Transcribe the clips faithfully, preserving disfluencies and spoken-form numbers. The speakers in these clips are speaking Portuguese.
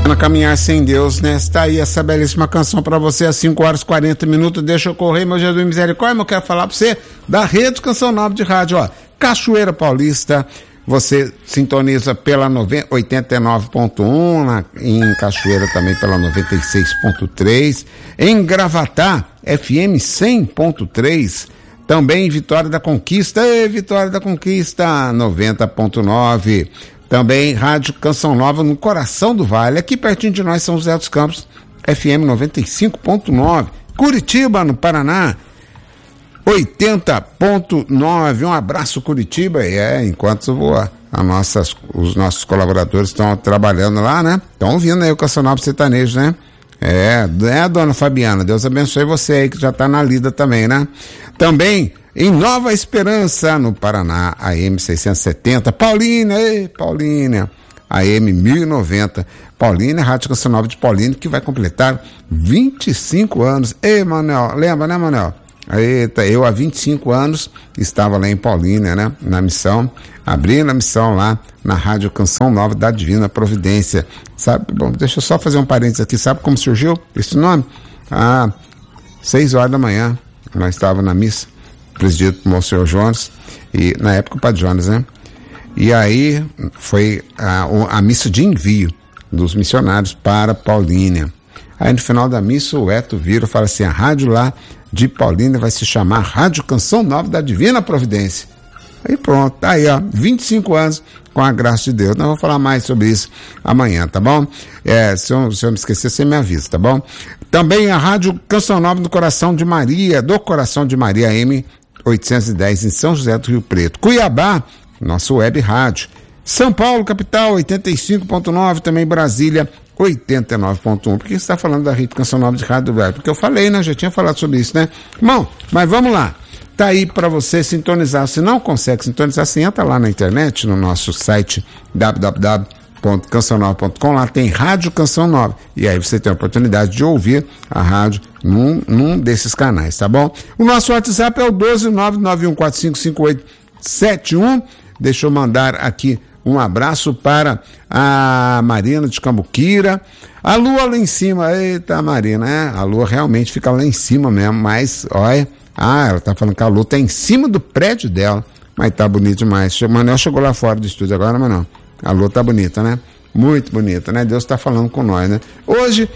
Caminhar sem Deus, né? Está aí essa belíssima canção para você às cinco horas e quarenta minutos. Deixa eu correr, meu Jesus misericórdia. Eu quero falar para você da Rede Canção Nova de Rádio, ó. Cachoeira Paulista, você sintoniza pela oitenta e nove ponto um, na, em Cachoeira também pela noventa e seis ponto três, em Gravatá, F M cem ponto três, também em Vitória da Conquista, e Vitória da Conquista, noventa ponto nove. Também Rádio Canção Nova no coração do Vale, aqui pertinho de nós, São José dos Campos, F M noventa e cinco ponto nove. Curitiba, no Paraná, oitenta ponto nove. Um abraço, Curitiba. E é, enquanto voa, a nossas, os nossos colaboradores estão trabalhando lá, né? Estão ouvindo aí o Canção Nova Sertanejo, né? É, é, dona Fabiana, Deus abençoe você aí que já está na lida também, né? Também em Nova Esperança, no Paraná, A M seiscentos e setenta, Paulínia, ei, Paulínia, A M mil e noventa, Paulínia, Rádio Canção Nova de Paulínia, que vai completar vinte e cinco anos. Ei, Manuel, lembra, né, Manuel? Eita, eu há vinte e cinco anos estava lá em Paulínia, né, na missão, abrindo a missão lá na Rádio Canção Nova da Divina Providência. Sabe, bom, deixa eu só fazer um parênteses aqui, sabe como surgiu esse nome? Ah, seis horas da manhã, nós estávamos na missa, presidido por Monsenhor Jones, e na época o Padre Jones, né? E aí foi a, a missa de envio dos missionários para Paulínia. Aí no final da missa o Eto vira e fala assim, a rádio lá de Paulínia vai se chamar Rádio Canção Nova da Divina Providência. Aí pronto, tá aí ó, vinte e cinco anos com a graça de Deus. Nós vamos falar mais sobre isso amanhã, tá bom? É, se eu, se eu me esquecer, você me avisa, tá bom? Também a Rádio Canção Nova do Coração de Maria, do Coração de Maria, A M oitocentos e dez, em São José do Rio Preto. Cuiabá, nosso web rádio. São Paulo, capital, oitenta e cinco ponto nove, também Brasília, oitenta e nove ponto um. Por que você está falando da Rede Canção Nova de Rádio do Web? Porque eu falei, né? Já tinha falado sobre isso, né? Bom, mas vamos lá. Tá aí para você sintonizar. Se não consegue sintonizar, você entra lá na internet, no nosso site w w w ponto canção nova ponto com, lá tem Rádio Canção Nova, e aí você tem a oportunidade de ouvir a rádio num, num desses canais, tá bom? O nosso WhatsApp é o doze nove nove um quatro cinco cinco oito sete um. Deixa eu mandar aqui um abraço para a Marina de Cambuquira. A lua lá em cima, eita Marina, é, a lua realmente fica lá em cima mesmo, mas olha, ah, ela tá falando que a lua tá em cima do prédio dela, mas tá bonito demais. O Manuel chegou lá fora do estúdio agora, mas não. A lua tá bonita, né? Muito bonita, né? Deus tá falando com nós, né? Hoje,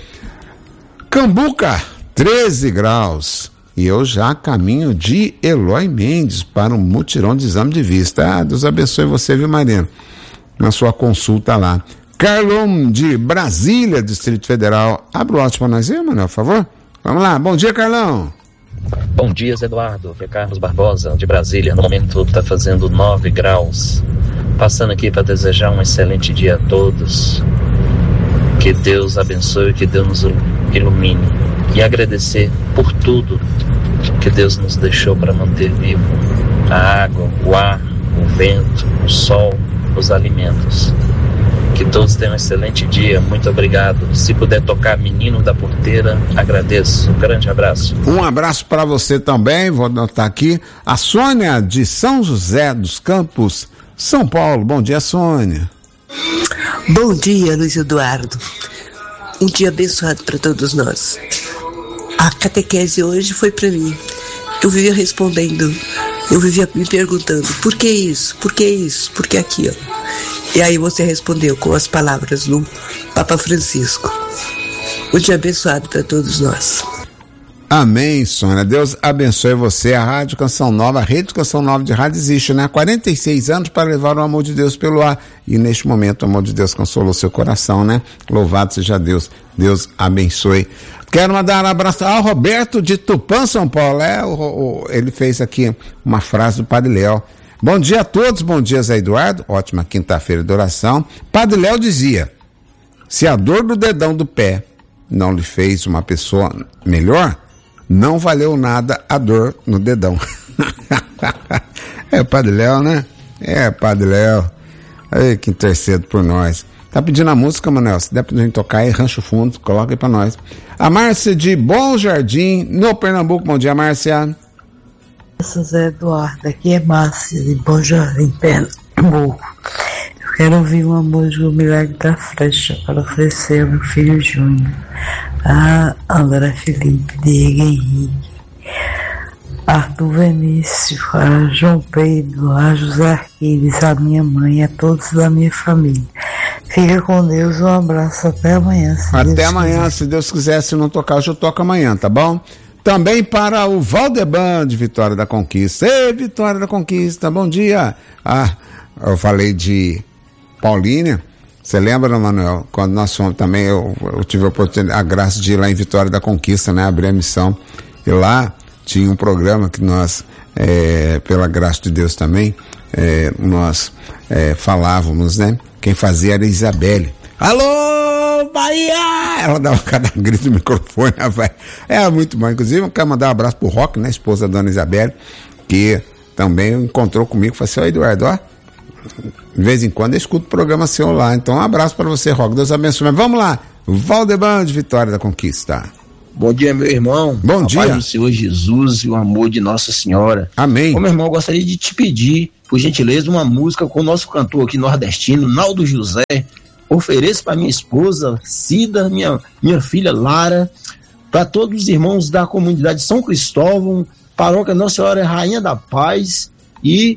Cambuca, treze graus. E eu já caminho de Eloy Mendes para um mutirão de exame de vista. Ah, Deus abençoe você, viu, Marina? Na sua consulta lá. Carlão de Brasília, Distrito Federal. Abre o áudio para nós aí, Manuel, por favor. Vamos lá. Bom dia, Carlão. Bom dia, Eduardo. Aqui é Carlos Barbosa, de Brasília. No momento está fazendo nove graus. Passando aqui para desejar um excelente dia a todos. Que Deus abençoe, que Deus nos ilumine. E agradecer por tudo que Deus nos deixou para manter vivo. A água, o ar, o vento, o sol, os alimentos. Que todos tenham um excelente dia. Muito obrigado. Se puder tocar Menino da Porteira, agradeço. Um grande abraço. Um abraço para você também. Vou anotar aqui. A Sônia de São José dos Campos, São Paulo. Bom dia, Sônia. Bom dia, Luiz Eduardo. Um dia abençoado para todos nós. A catequese hoje foi para mim. Eu vivia respondendo, eu vivia me perguntando, por que isso? Por que isso? Por que aquilo? E aí você respondeu com as palavras do Papa Francisco. Um dia abençoado para todos nós. Amém, Sônia. Deus abençoe você. A Rádio Canção Nova, a Rede Canção Nova de Rádio existe, né? Há quarenta e seis anos para levar o amor de Deus pelo ar. E neste momento o amor de Deus consolou seu coração, né? Louvado seja Deus. Deus abençoe. Quero mandar um abraço ao Roberto de Tupã, São Paulo. É, o, o, ele fez aqui uma frase do Padre Léo. Bom dia a todos, bom dia, Zé Eduardo. Ótima quinta-feira de oração. Padre Léo dizia, se a dor do dedão do pé não lhe fez uma pessoa melhor, não valeu nada a dor no dedão. É o Padre Léo, né? É, Padre Léo. Aí que intercede por nós. Tá pedindo a música, Manuel? Se der pra gente tocar aí, Rancho Fundo, coloca aí pra nós. A Márcia de Bom Jardim, no Pernambuco. Bom dia, Márcia. Zé Eduardo, aqui é Márcia de Bom Jardim, Pernambuco. Eu quero ouvir uma música do Milagre da Flecha para oferecer ao meu filho Júnior, a André Felipe, Diego Henrique, Arthur Vinícius, a João Pedro, a José Arquides, a minha mãe e a todos da minha família. Fica com Deus, um abraço, até amanhã. Até Deus amanhã, quiser. Se Deus quiser, se não tocar hoje eu toco amanhã, tá bom? Também para o Valdeban de Vitória da Conquista. Ei, Vitória da Conquista, bom dia. Ah, eu falei de Paulínia. Você lembra, Manuel, quando nós fomos também, eu, eu tive a oportunidade, a graça de ir lá em Vitória da Conquista, né, abrir a missão. E lá tinha um programa que nós, é, pela graça de Deus também, é, nós é, falávamos, né? Quem fazia era a Isabelle. Alô, Bahia! Ela dava cada grito no microfone, velho. Era muito bom. Inclusive, eu quero mandar um abraço pro Roque, né? Esposa da dona Isabelle, que também encontrou comigo e falou assim: ô Eduardo, ó, de vez em quando eu escuto o programa seu lá. Então, um abraço para você, Roque. Deus abençoe. Mas vamos lá. Valdeban de Vitória da Conquista. Bom dia, meu irmão. Bom dia. A paz do Senhor Jesus e o amor de Nossa Senhora. Amém. Ô, meu irmão, eu gostaria de te pedir, por gentileza, uma música com o nosso cantor aqui nordestino, Naldo José. Ofereço para minha esposa Cida, minha, minha filha Lara, para todos os irmãos da comunidade São Cristóvão, paróquia Nossa Senhora Rainha da Paz e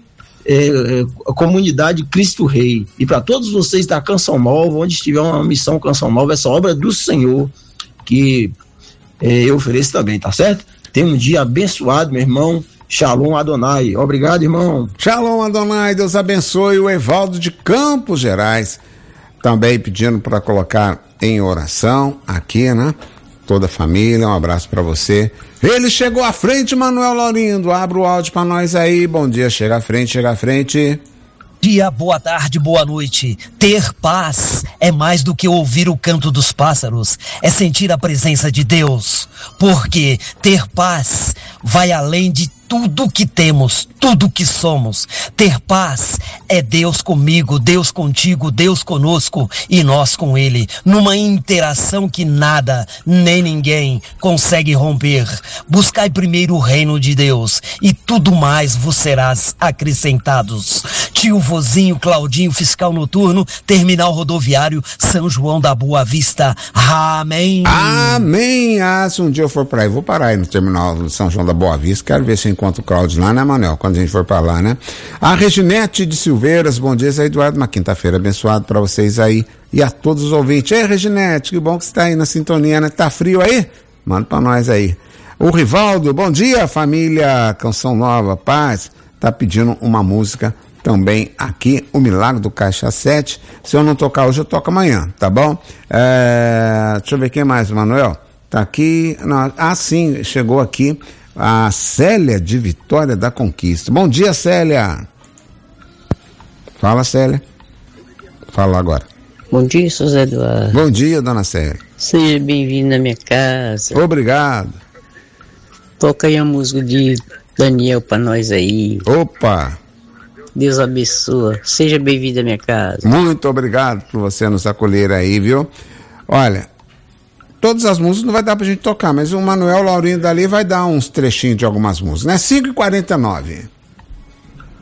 é, a comunidade Cristo Rei. E para todos vocês da Canção Nova, onde estiver uma missão Canção Nova, essa obra do Senhor, que é, eu ofereço também, tá certo? Tenha um dia abençoado, meu irmão. Shalom Adonai. Obrigado, irmão. Shalom Adonai. Deus abençoe. O Evaldo de Campos Gerais também pedindo para colocar em oração aqui, né? Toda a família, um abraço para você. Ele chegou à frente, Manuel Laurindo. Abra o áudio para nós aí. Bom dia, chega à frente, chega à frente. Dia, boa tarde, boa noite. Ter paz é mais do que ouvir o canto dos pássaros, é sentir a presença de Deus, porque ter paz vai além de tudo que temos, tudo que somos. Ter paz é Deus comigo, Deus contigo, Deus conosco e nós com Ele, numa interação que nada, nem ninguém consegue romper. Buscai primeiro o reino de Deus e tudo mais vos serás acrescentados. Tio Vozinho, Claudinho, fiscal noturno, terminal rodoviário São João da Boa Vista. Amém. Amém. Ah, se um dia eu for para aí, vou parar aí no terminal São João da Boa Vista, quero ver se eu encontro o Cláudio lá, né, Manuel? Quando a gente for para lá, né? A Reginete de Silveiras, bom dia, Zé Eduardo, uma quinta-feira abençoado para vocês aí e a todos os ouvintes. Ei, Reginete, que bom que você tá aí na sintonia, né? Tá frio aí? Manda para nós aí. O Rivaldo, bom dia, família Canção Nova, paz, tá pedindo uma música também aqui, o Milagre do Caixa sete. Se eu não tocar hoje, eu toco amanhã, tá bom? É, deixa eu ver quem mais, Manuel. Tá aqui, não, ah sim, chegou aqui a Célia de Vitória da Conquista. Bom dia, Célia. Fala, Célia. Fala agora. Bom dia, seu Zé Eduardo. Bom dia, dona Célia. Seja bem-vindo na minha casa. Obrigado. Toca aí a música de Daniel pra nós aí. Opa. Deus abençoe. Seja bem-vindo à minha casa. Muito obrigado por você nos acolher aí, viu? Olha, todas as músicas não vai dar pra gente tocar, mas o Manuel Laurindo dali vai dar uns trechinhos de algumas músicas, né? cinco e quarenta e nove.